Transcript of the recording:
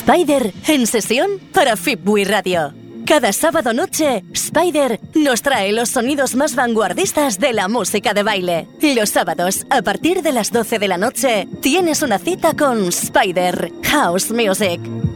Spider en sesión para Fitbui Radio. Cada sábado noche, Spider nos trae los sonidos más vanguardistas de la música de baile. Los sábados, a partir de las 12 de la noche, tienes una cita con Spider House Music.